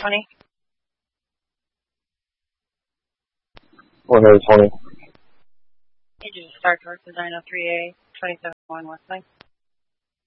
Tony? Go ahead, Tony. Agent Star Torque Design 03A 27-1 West Line.